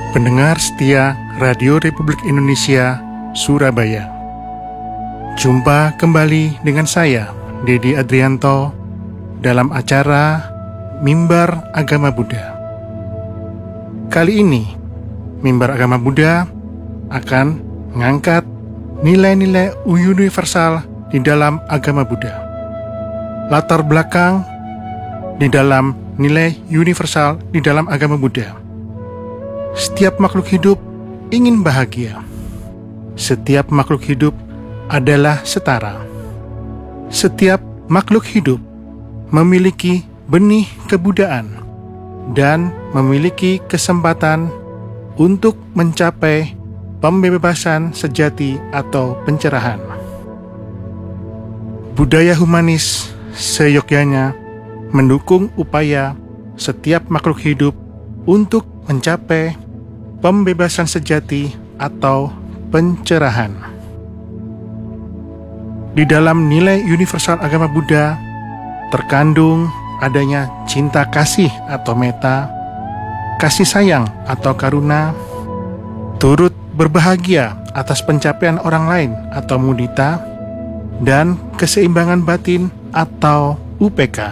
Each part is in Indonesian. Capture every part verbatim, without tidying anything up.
Pendengar setia Radio Republik Indonesia, Surabaya. Jumpa kembali dengan saya, Dedi Adrianto, dalam acara Mimbar Agama Buddha. Kali ini, Mimbar Agama Buddha akan mengangkat nilai-nilai universal di dalam agama Buddha. Latar belakang di dalam nilai universal di dalam agama Buddha. Setiap makhluk hidup ingin bahagia. Setiap makhluk hidup adalah setara. Setiap makhluk hidup memiliki benih kebudayaan dan memiliki kesempatan untuk mencapai pembebasan sejati atau pencerahan. Budaya humanis seyogyanya mendukung upaya setiap makhluk hidup untuk mencapai pembebasan sejati atau pencerahan. Di dalam nilai universal agama Buddha terkandung adanya cinta kasih atau metta, kasih sayang atau karuna, turut berbahagia atas pencapaian orang lain atau mudita, dan keseimbangan batin atau U P K.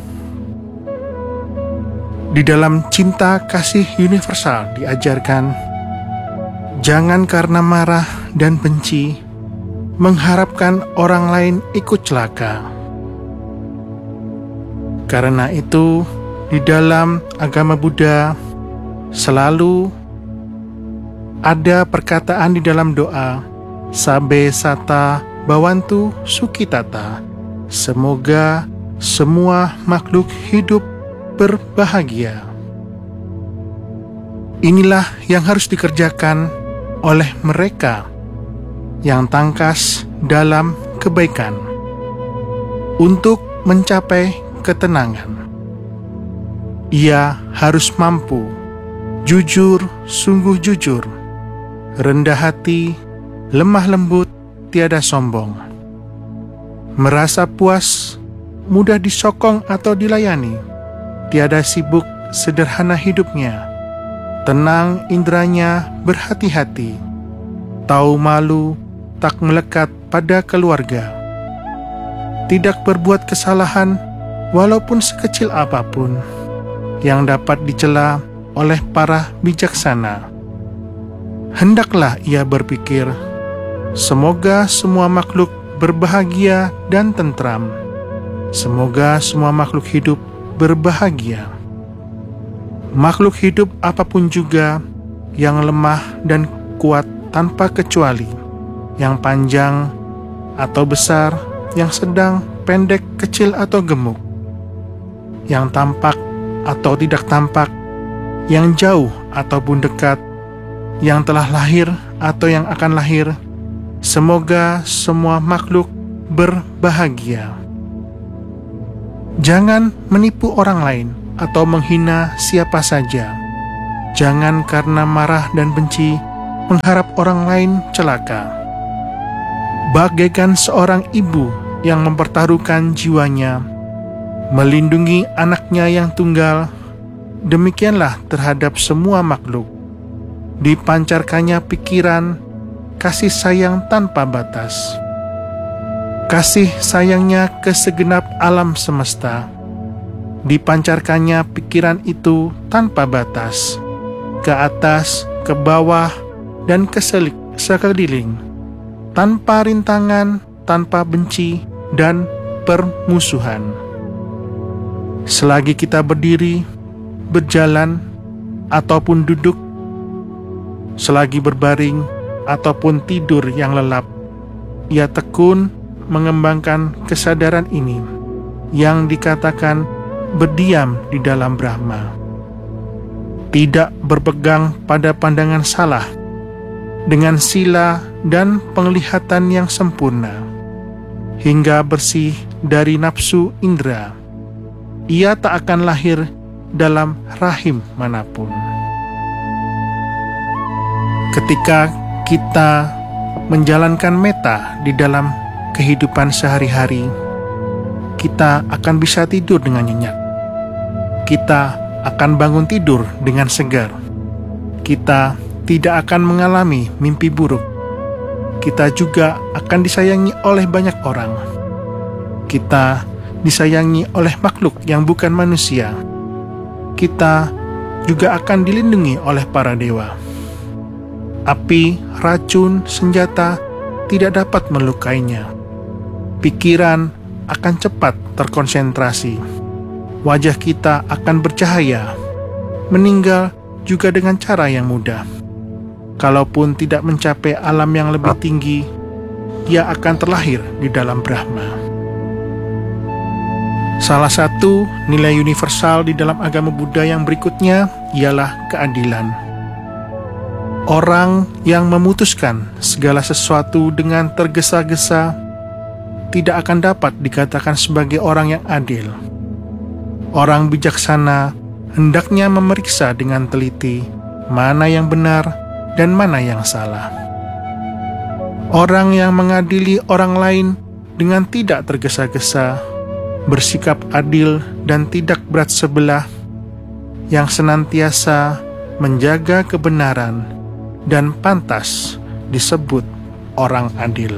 Di dalam cinta kasih universal diajarkan, jangan karena marah dan benci mengharapkan orang lain ikut celaka. Karena itu, di dalam agama Buddha selalu ada perkataan di dalam doa, Sabe Sata Bawantu Sukitata, semoga semua makhluk hidup berbahagia. Inilah yang harus dikerjakan oleh mereka yang tangkas dalam kebaikan untuk mencapai ketenangan. Ia harus mampu jujur, sungguh jujur, rendah hati, lemah lembut, tiada sombong, merasa puas, mudah disokong atau dilayani, tiada sibuk, sederhana hidupnya, tenang indranya, berhati-hati, tahu malu, tak melekat pada keluarga, tidak berbuat kesalahan walaupun sekecil apapun yang dapat dicela oleh para bijaksana. Hendaklah ia berpikir, semoga semua makhluk berbahagia dan tentram. Semoga semua makhluk hidup berbahagia. Makhluk hidup apapun juga, yang lemah dan kuat tanpa kecuali, yang panjang atau besar, yang sedang, pendek, kecil atau gemuk, yang tampak atau tidak tampak, yang jauh ataupun dekat, yang telah lahir atau yang akan lahir, semoga semua makhluk berbahagia. Jangan menipu orang lain atau menghina siapa saja. Jangan karena marah dan benci mengharap orang lain celaka. Bagaikan seorang ibu yang mempertaruhkan jiwanya, melindungi anaknya yang tunggal, demikianlah terhadap semua makhluk. Dipancarkannya pikiran, kasih sayang tanpa batas. Kasih sayangnya ke segenap alam semesta. Dipancarkannya pikiran itu tanpa batas, ke atas, ke bawah, dan ke sekeliling, tanpa rintangan, tanpa benci, dan permusuhan. Selagi kita berdiri, berjalan, ataupun duduk, selagi berbaring, ataupun tidur yang lelap, ia tekun mengembangkan kesadaran ini, yang dikatakan berdiam di dalam Brahma. Tidak berpegang pada pandangan salah, dengan sila dan penglihatan yang sempurna, hingga bersih dari nafsu indera. Ia tak akan lahir dalam rahim manapun. Ketika kita menjalankan metta di dalam kehidupan sehari-hari, kita akan bisa tidur dengan nyenyak. Kita akan bangun tidur dengan segar. kita tidak akan mengalami mimpi buruk. Kita juga akan disayangi oleh banyak orang. Kita disayangi oleh makhluk yang bukan manusia. Kita juga akan dilindungi oleh para dewa. Api, racun, senjata tidak dapat melukainya. Pikiran akan cepat terkonsentrasi. Wajah kita akan bercahaya. Meninggal juga dengan cara yang mudah. Kalaupun tidak mencapai alam yang lebih tinggi, ia akan terlahir di dalam Brahma. Salah satu nilai universal di dalam agama Buddha yang berikutnya ialah keadilan. Orang yang memutuskan segala sesuatu dengan tergesa-gesa tidak akan dapat dikatakan sebagai orang yang adil. Orang bijaksana hendaknya memeriksa dengan teliti mana yang benar dan mana yang salah. Orang yang mengadili orang lain dengan tidak tergesa-gesa, bersikap adil dan tidak berat sebelah, yang senantiasa menjaga kebenaran dan pantas disebut orang adil.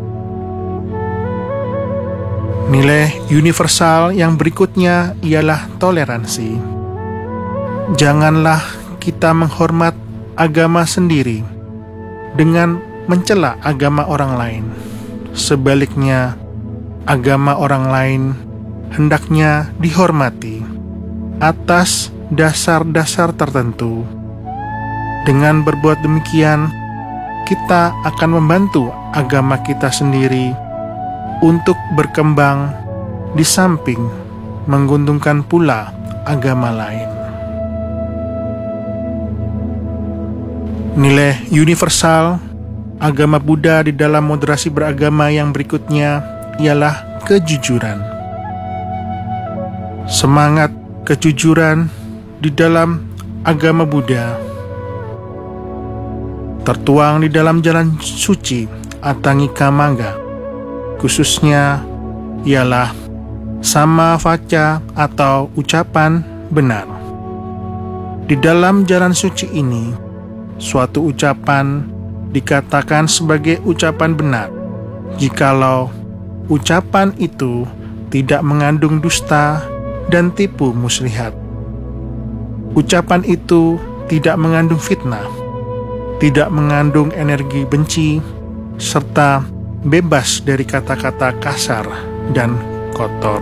Nilai universal yang berikutnya ialah toleransi. Janganlah kita menghormat agama sendiri dengan mencela agama orang lain. Sebaliknya, agama orang lain hendaknya dihormati atas dasar-dasar tertentu. Dengan berbuat demikian, kita akan membantu agama kita sendiri untuk berkembang, di samping menguntungkan pula agama lain. Nilai universal agama Buddha di dalam moderasi beragama yang berikutnya ialah kejujuran. Semangat kejujuran di dalam agama Buddha tertuang di dalam jalan suci Atangika Magga, khususnya ialah sama vaca atau ucapan benar. Di dalam jalan suci ini, suatu ucapan dikatakan sebagai ucapan benar jikalau ucapan itu tidak mengandung dusta dan tipu muslihat. Ucapan itu tidak mengandung fitnah, tidak mengandung energi benci, serta bebas dari kata-kata kasar dan kotor.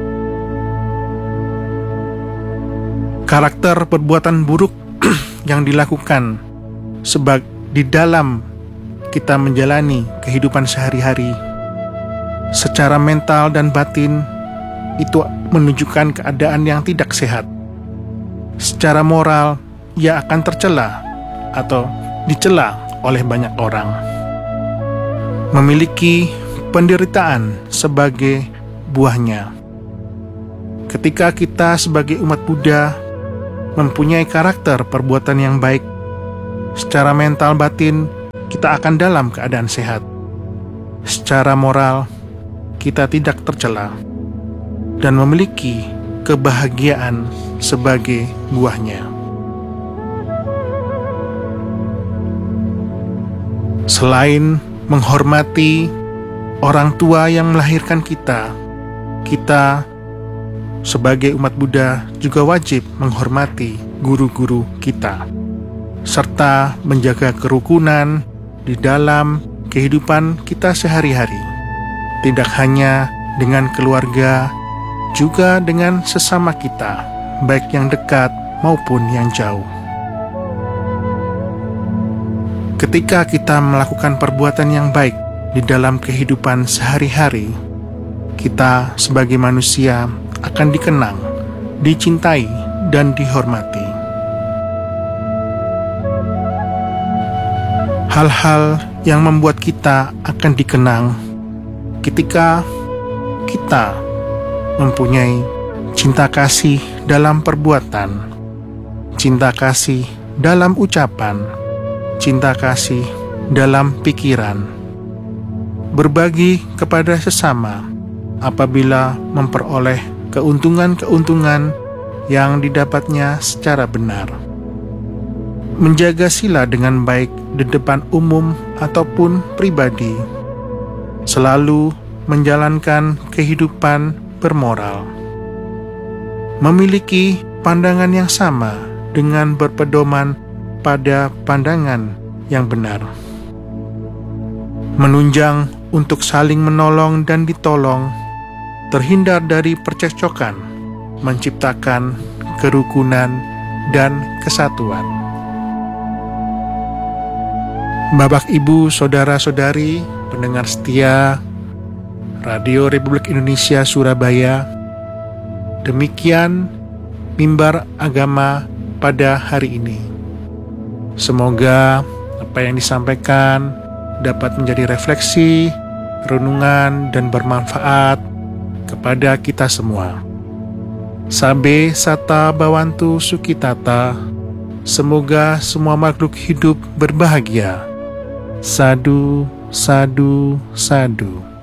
Karakter perbuatan buruk yang dilakukan sebab di dalam kita menjalani kehidupan sehari-hari secara mental dan batin itu menunjukkan keadaan yang tidak sehat. Secara moral, ia akan tercela atau dicela oleh banyak orang. Memiliki penderitaan sebagai buahnya. Ketika kita sebagai umat Buddha mempunyai karakter perbuatan yang baik, secara mental batin kita akan dalam keadaan sehat. Secara moral kita tidak tercela dan memiliki kebahagiaan sebagai buahnya. Selain menghormati orang tua yang melahirkan kita, kita sebagai umat Buddha juga wajib menghormati guru-guru kita, serta menjaga kerukunan di dalam kehidupan kita sehari-hari, tidak hanya dengan keluarga, juga dengan sesama kita, baik yang dekat maupun yang jauh. Ketika kita melakukan perbuatan yang baik di dalam kehidupan sehari-hari, kita sebagai manusia akan dikenang, dicintai, dan dihormati. Hal-hal yang membuat kita akan dikenang ketika kita mempunyai cinta kasih dalam perbuatan, cinta kasih dalam ucapan, cinta kasih dalam pikiran, berbagi kepada sesama apabila memperoleh keuntungan-keuntungan yang didapatnya secara benar, menjaga sila dengan baik di depan umum ataupun pribadi, selalu menjalankan kehidupan bermoral, memiliki pandangan yang sama dengan berpedoman pada pandangan yang benar, menunjang untuk saling menolong dan ditolong, terhindar dari percekcokan, menciptakan kerukunan dan kesatuan. Bapak, Ibu, saudara-saudari, pendengar setia Radio Republik Indonesia Surabaya, demikian mimbar agama pada hari ini. Semoga apa yang disampaikan dapat menjadi refleksi, renungan, dan bermanfaat kepada kita semua. Sabe Sata Bawantu Sukitata, semoga semua makhluk hidup berbahagia. Sadu, sadu, sadu.